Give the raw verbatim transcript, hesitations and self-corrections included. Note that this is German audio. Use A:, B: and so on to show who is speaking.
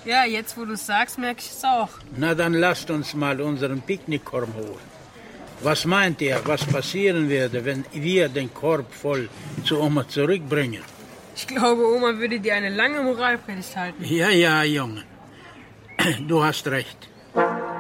A: Ja, jetzt wo du es sagst, merke ich es auch.
B: Na, dann lasst uns mal unseren Picknickkorb holen. Was meint ihr, was passieren würde, wenn wir den Korb voll zu Oma zurückbringen?
A: Ich glaube, Oma würde dir eine lange Moralpredigt halten.
B: Ja, ja, Junge. Du hast recht.